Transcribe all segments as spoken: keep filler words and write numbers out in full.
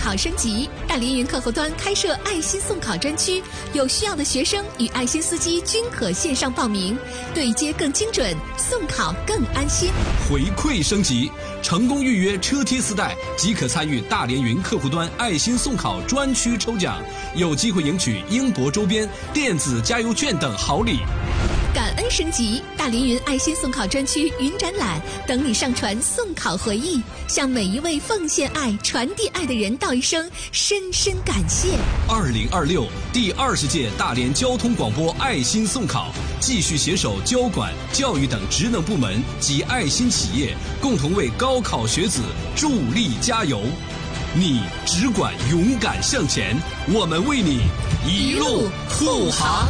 考升级，大连云客户端开设爱心送考专区，有需要的学生与爱心司机均可线上报名，对接更精准，送考更安心。 回馈升级，成功预约车贴丝带即可参与大连云客户端爱心送考专区抽奖，有机会赢取英博周边、电子加油券等好礼。 感恩升级，大连云爱心送考专区云展览等你上传送考回忆，向每一位奉献爱、传递爱的人道一声深深感谢。 二零二六第二十届大连交通广播爱心送考，继续携手交管、教育等职能部门及爱心企业，共同为高考学子助力加油。你只管勇敢向前，我们为你一路护航。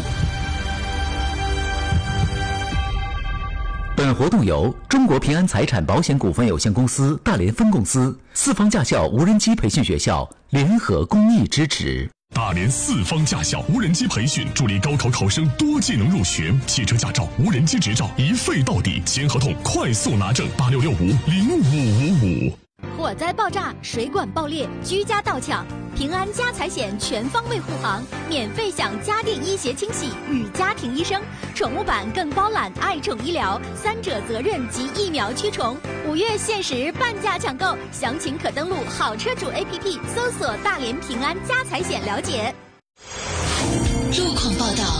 本活动由中国平安财产保险股份有限公司大连分公司、四方驾校无人机培训学校联合公益支持。 大连四方驾校无人机培训，助力高考考生多技能入学。汽车驾照、无人机执照一废到底，签合同快速拿证。八六六五零五五五。 火灾爆炸、水管爆裂、居家盗抢，平安家财险全方位护航，免费享家电医协清洗与家庭医生，宠物版更包揽爱宠医疗、三者责任及疫苗驱虫。五月限时半价抢购，详情可登录好车主 A P P 搜索大连平安家财险了解。 路况报道。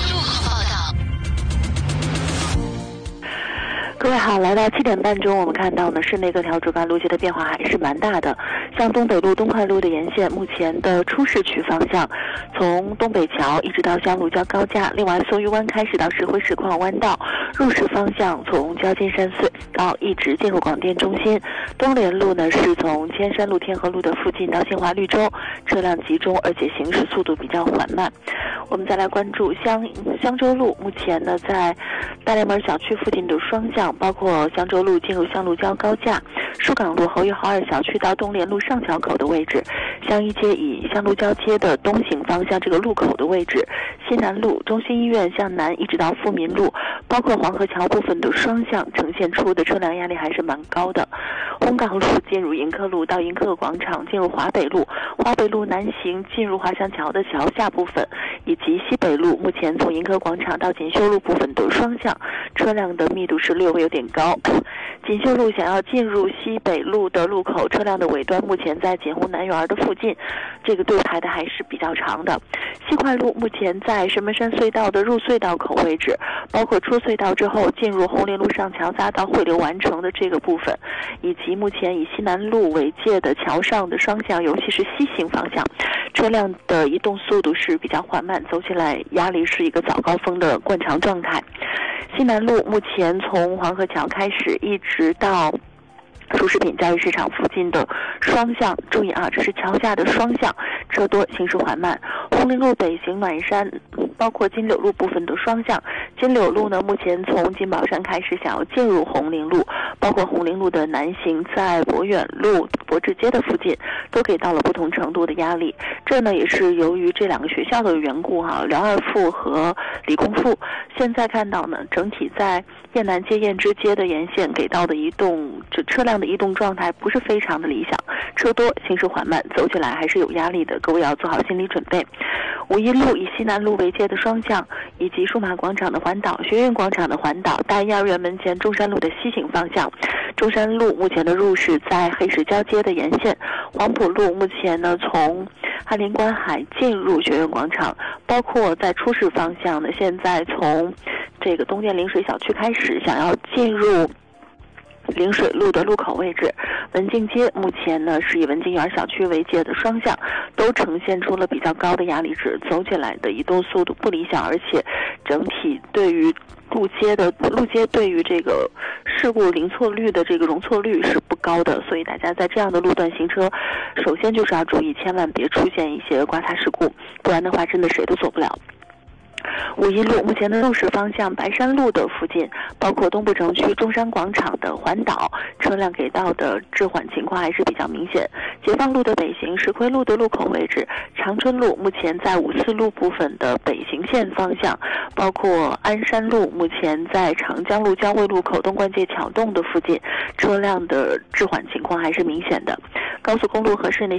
各位好，来到七点半钟，我们看到呢，市内各条主干路线的变化还是蛮大的。像东北路、东快路的沿线，目前的出市区方向，从东北桥一直到香路交高架，另外松榆湾开始到石灰石矿弯道，入市方向从交金山隧道一直进入广电中心。东联路呢是从千山路、天河路的附近到新华绿洲，车辆集中，而且行驶速度比较缓慢。我们再来关注香香洲路，目前呢在大连门小区附近的双向，包括香洲路进入香路交高架、疏港路侯一豪二小区到东联路上桥口的位置，香一街以香路交街的东行方向这个路口的位置，西南路中心医院向南一直到富民路，包括黄河桥部分的双向呈现出的车辆压力还是蛮高的。红港路进入迎客路到迎客广场，进入华北路，华北路南行进入华强桥的桥下部分，以及西北路目前从迎客广场到锦绣路部分的双向车辆的密度是略微有点高。锦绣路想要进入西北路的路口，车辆的尾端目前在锦湖南园的附近，这个队排的还是比较长的。西快路目前在石门山隧道的入隧道口位置，包括出隧道之后进入红林路上桥匝道汇流完成的这个部分，以及目前以西南路为界的桥上的双向，尤其是西行方向，车辆的移动速度是比较缓慢，走起来压力是一个早高峰的惯常状态。西南路目前从黄河桥开始一直到熟食品交易市场附近的双向，注意啊，这是桥下的双向，车多，行驶缓慢。红林路北行暖山，包括金柳路部分的双向，金柳路呢目前从金宝山开始想要进入红林路，包括红林路的南行在博远路、博智街的附近都给到了不同程度的压力。这呢也是由于这两个学校的缘故哈、啊，辽二附和理工附现在看到呢，整体在雁南街、雁支街的沿线给到的移动，这车辆的移动状态不是非常的理想，车多，行驶缓慢，走起来还是有压力的，各位要做好心理准备。五一路以西南路为界的双向，以及数码广场的环岛、学院广场的环岛、大幼儿园门前中山路的西行方向，中山路目前的入市在黑石交街的沿线，黄埔路目前呢从翰林观海进入学院广场，包括在出市方向呢，现在从这个东建临水小区开始想要进入临水路的路口位置，文静街目前呢是以文静园小区为界的双向，都呈现出了比较高的压力值，走起来的移动速度不理想，而且整体对于路街的路街对于这个事故零错率的这个容错率是不高的，所以大家在这样的路段行车，首先就是要注意，千万别出现一些刮擦事故，不然的话真的谁都做不了。五一路目前的入市方向，白山路的附近，包括东部城区中山广场的环岛，车辆给到的滞缓情况还是比较明显。解放路的北行，石灰路的路口位置，长春路目前在五四路部分的北行线方向，包括鞍山路目前在长江路交汇路口东关界桥洞的附近，车辆的滞缓情况还是明显的。高速公路和市内